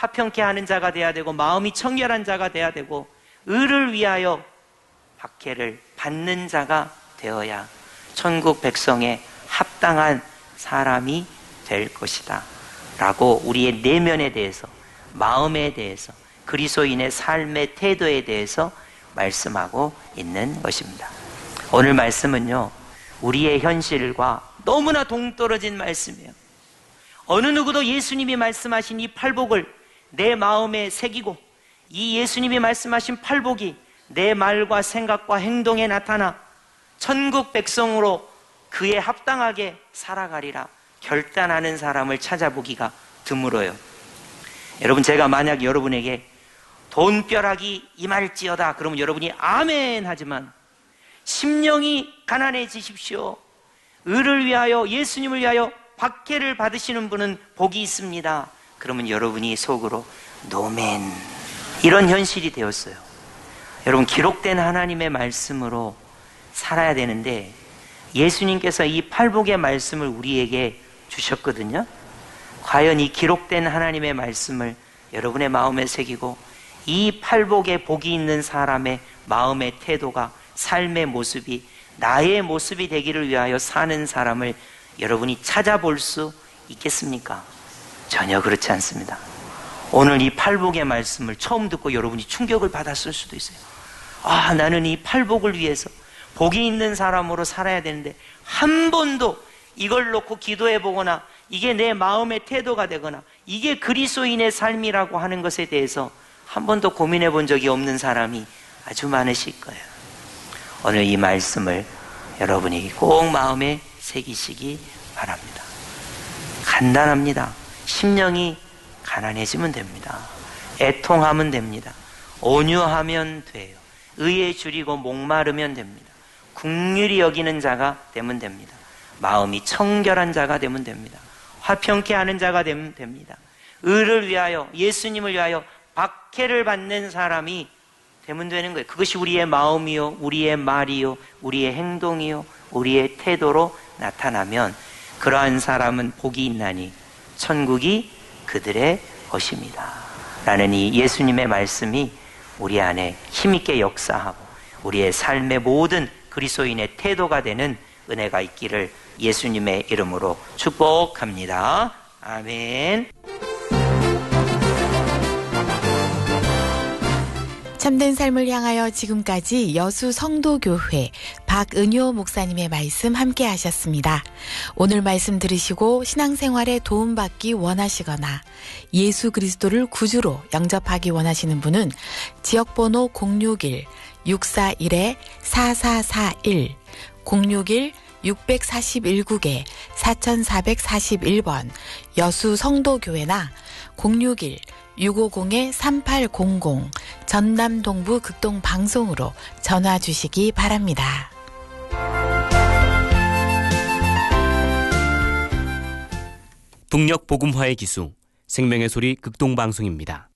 화평케 하는 자가 돼야 되고 마음이 청결한 자가 돼야 되고 의를 위하여 박해를 받는 자가 되어야 천국 백성에 합당한 사람이 될 것이다 라고 우리의 내면에 대해서, 마음에 대해서, 그리스도인의 삶의 태도에 대해서 말씀하고 있는 것입니다. 오늘 말씀은요, 우리의 현실과 너무나 동떨어진 말씀이에요. 어느 누구도 예수님이 말씀하신 이 팔복을 내 마음에 새기고 이 예수님이 말씀하신 팔복이 내 말과 생각과 행동에 나타나 천국 백성으로 그에 합당하게 살아가리라 결단하는 사람을 찾아보기가 드물어요. 여러분, 제가 만약 여러분에게 돈벼락이 임할지어다 그러면 여러분이 아멘 하지만 심령이 가난해지십시오, 의를 위하여 예수님을 위하여 박해를 받으시는 분은 복이 있습니다 그러면 여러분이 속으로 노멘, 이런 현실이 되었어요. 여러분, 기록된 하나님의 말씀으로 살아야 되는데 예수님께서 이 팔복의 말씀을 우리에게 주셨거든요. 과연 이 기록된 하나님의 말씀을 여러분의 마음에 새기고 이 팔복에 복이 있는 사람의 마음의 태도가, 삶의 모습이 나의 모습이 되기를 위하여 사는 사람을 여러분이 찾아볼 수 있겠습니까? 전혀 그렇지 않습니다. 오늘 이 팔복의 말씀을 처음 듣고 여러분이 충격을 받았을 수도 있어요. 아, 나는 이 팔복을 위해서 복이 있는 사람으로 살아야 되는데 한 번도 이걸 놓고 기도해 보거나 이게 내 마음의 태도가 되거나 이게 그리스도인의 삶이라고 하는 것에 대해서 한 번도 고민해 본 적이 없는 사람이 아주 많으실 거예요. 오늘 이 말씀을 여러분이 꼭 마음에 새기시기 바랍니다. 간단합니다. 심령이 가난해지면 됩니다. 애통하면 됩니다. 온유하면 돼요. 의에 줄이고 목마르면 됩니다. 긍휼히 여기는 자가 되면 됩니다. 마음이 청결한 자가 되면 됩니다. 화평케 하는 자가 되면 됩니다. 의를 위하여, 예수님을 위하여 박해를 받는 사람이 되면 되는 거예요. 그것이 우리의 마음이요, 우리의 말이요, 우리의 행동이요, 우리의 태도로 나타나면 그러한 사람은 복이 있나니 천국이 그들의 것입니다 라는 이 예수님의 말씀이 우리 안에 힘있게 역사하고 우리의 삶의 모든 그리스도인의 태도가 되는 은혜가 있기를 예수님의 이름으로 축복합니다. 아멘. 참된 삶을 향하여 지금까지 여수 성도교회 박은효 목사님의 말씀 함께 하셨습니다. 오늘 말씀 들으시고 신앙생활에 도움받기 원하시거나 예수 그리스도를 구주로 영접하기 원하시는 분은 지역번호 061-641-4441 061-641국에 4441번 여수 성도교회나 061-650-3800 전남 동부 극동방송으로 전화 주시기 바랍니다. 북녘 복음화의 기수 생명의 소리 극동방송입니다.